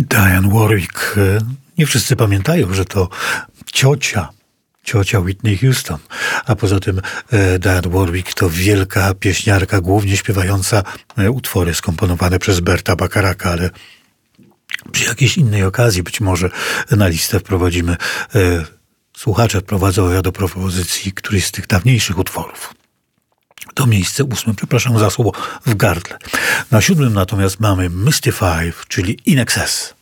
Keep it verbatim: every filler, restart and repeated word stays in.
Dionne Warwick. Nie wszyscy pamiętają, że to ciocia, ciocia Whitney Houston. A poza tym e, Dionne Warwick to wielka pieśniarka, głównie śpiewająca e, utwory skomponowane przez Berta Bacharaka, ale przy jakiejś innej okazji być może na listę wprowadzimy, e, słuchacze wprowadzą ja do propozycji któryś z tych dawniejszych utworów. To miejsce ósme, przepraszam za słowo, w gardle. Na siódmym natomiast mamy Mystify, czyli In Excess.